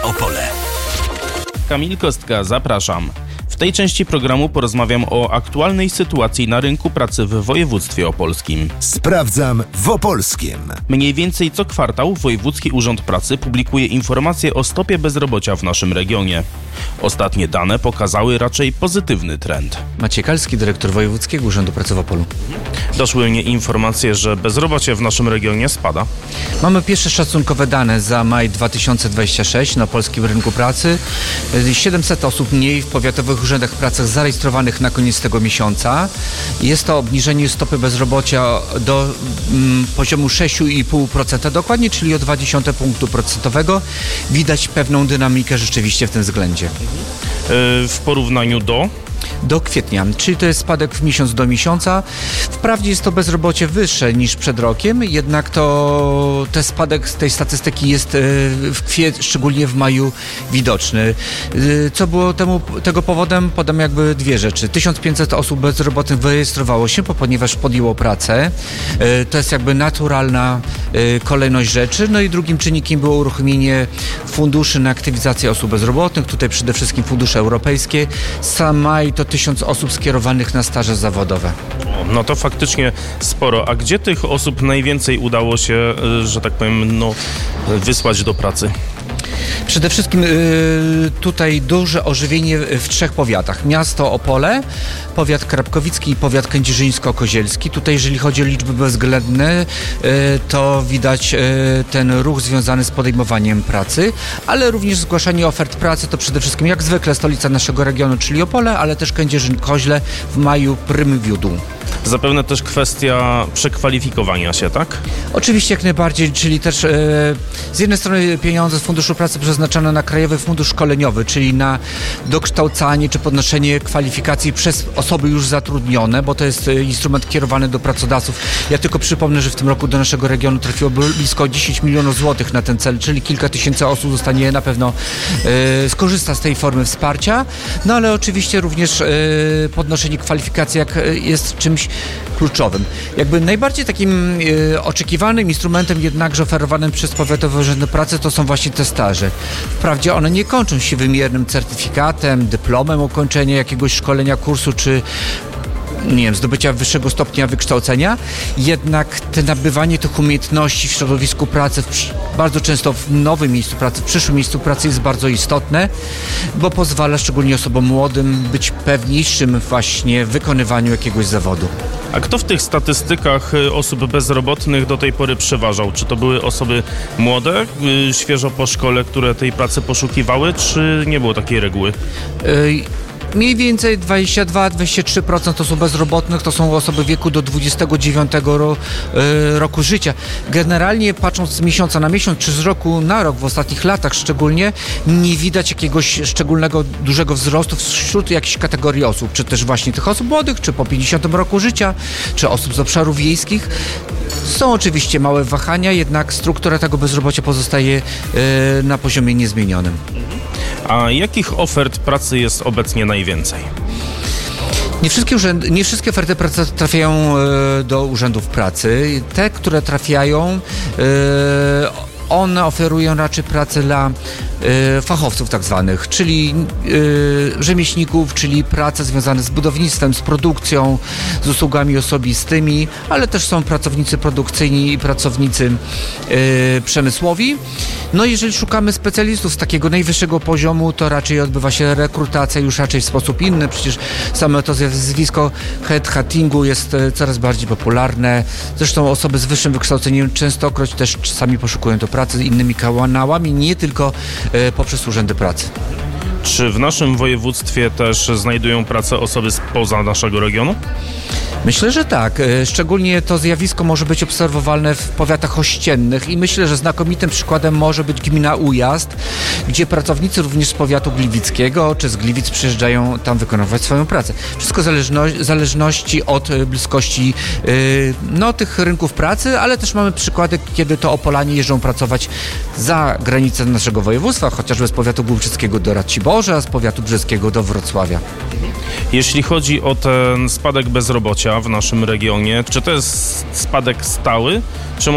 Opole. Kamil Kostka, zapraszam. W tej części programu porozmawiam o aktualnej sytuacji na rynku pracy w województwie opolskim. Sprawdzam w Opolskiem. Mniej więcej co kwartał Wojewódzki Urząd Pracy publikuje informacje o stopie bezrobocia w naszym regionie. Ostatnie dane pokazały raczej pozytywny trend. Maciej Kalski, dyrektor Wojewódzkiego Urzędu Pracy w Opolu. Doszły mnie informacje, że bezrobocie w naszym regionie spada. Mamy pierwsze szacunkowe dane za maj 2026 na polskim rynku pracy. 700 osób mniej w powiatowych urzędach pracy zarejestrowanych na koniec tego miesiąca. Jest to obniżenie stopy bezrobocia do poziomu 6,5% dokładnie, czyli o 0,2 punktu procentowego. Widać pewną dynamikę rzeczywiście w tym względzie. W porównaniu do kwietnia, czyli to jest spadek miesiąc do miesiąca. Wprawdzie jest to bezrobocie wyższe niż przed rokiem, jednak to ten spadek z tej statystyki jest szczególnie w maju widoczny. Co było tego powodem? Podam jakby dwie rzeczy. 1500 osób bezrobotnych wyrejestrowało się, ponieważ podjęło pracę. To jest jakby naturalna kolejność rzeczy. No i drugim czynnikiem było uruchomienie funduszy na aktywizację osób bezrobotnych. Tutaj przede wszystkim fundusze europejskie. Sam maj to 1000 osób skierowanych na staże zawodowe. No to faktycznie sporo. A gdzie tych osób najwięcej udało się, że tak powiem, wysłać do pracy? Przede wszystkim tutaj duże ożywienie w 3 powiatach. Miasto Opole, powiat krapkowicki i powiat kędzierzyńsko-kozielski. Tutaj jeżeli chodzi o liczby bezwzględne, to widać ten ruch związany z podejmowaniem pracy, ale również zgłaszanie ofert pracy to przede wszystkim jak zwykle stolica naszego regionu, czyli Opole, ale też Kędzierzyn-Koźle w maju prym wiódł. Zapewne też kwestia przekwalifikowania się, tak? Oczywiście jak najbardziej, czyli też z jednej strony pieniądze z Funduszu Pracy przeznaczone na Krajowy Fundusz Szkoleniowy, czyli na dokształcanie czy podnoszenie kwalifikacji przez osoby już zatrudnione, bo to jest instrument kierowany do pracodawców. Ja tylko przypomnę, że w tym roku do naszego regionu trafiło blisko 10 milionów złotych na ten cel, czyli kilka tysięcy osób zostanie na pewno skorzysta z tej formy wsparcia, no ale oczywiście również podnoszenie kwalifikacji jest czymś kluczowym. Jakby najbardziej takim oczekiwanym instrumentem jednakże oferowanym przez powiatowe urzędy pracy to są właśnie te staże. Wprawdzie one nie kończą się wymiernym certyfikatem, dyplomem ukończenia jakiegoś szkolenia, kursu czy zdobycia wyższego stopnia wykształcenia, jednak te nabywanie tych umiejętności w środowisku pracy, bardzo często w nowym miejscu pracy, w przyszłym miejscu pracy jest bardzo istotne, bo pozwala szczególnie osobom młodym być pewniejszym właśnie w wykonywaniu jakiegoś zawodu. A kto w tych statystykach osób bezrobotnych do tej pory przeważał? Czy to były osoby młode, świeżo po szkole, które tej pracy poszukiwały, czy nie było takiej reguły? Mniej więcej 22-23% osób bezrobotnych to są osoby w wieku do 29 roku życia. Generalnie patrząc z miesiąca na miesiąc, czy z roku na rok, w ostatnich latach szczególnie, nie widać jakiegoś szczególnego, dużego wzrostu wśród jakichś kategorii osób, czy też właśnie tych osób młodych, czy po 50 roku życia, czy osób z obszarów wiejskich. Są oczywiście małe wahania, jednak struktura tego bezrobocia pozostaje na poziomie niezmienionym. A jakich ofert pracy jest obecnie najwięcej? Nie wszystkie oferty pracy trafiają do urzędów pracy. Te, które trafiają, one oferują raczej pracę dla fachowców tak zwanych, czyli rzemieślników, czyli prace związane z budownictwem, z produkcją, z usługami osobistymi, ale też są pracownicy produkcyjni i pracownicy przemysłowi. No jeżeli szukamy specjalistów z takiego najwyższego poziomu, to raczej odbywa się rekrutacja już raczej w sposób inny. Przecież samo to zjawisko headhuntingu jest coraz bardziej popularne. Zresztą osoby z wyższym wykształceniem częstokroć też czasami poszukują do pracy innymi kanałami, nie tylko poprzez urzędy pracy. Czy w naszym województwie też znajdują pracę osoby spoza naszego regionu? Myślę, że tak. Szczególnie to zjawisko może być obserwowalne w powiatach ościennych i myślę, że znakomitym przykładem może być gmina Ujazd, gdzie pracownicy również z powiatu gliwickiego czy z Gliwic przyjeżdżają tam wykonywać swoją pracę. Wszystko w zależności od bliskości tych rynków pracy, ale też mamy przykłady, kiedy to Opolanie jeżdżą pracować za granicę naszego województwa, chociażby z powiatu głubczyckiego do Raciborza, z powiatu brzeskiego do Wrocławia. Jeśli chodzi o ten spadek bezrobocia w naszym regionie, czy to jest spadek stały, czy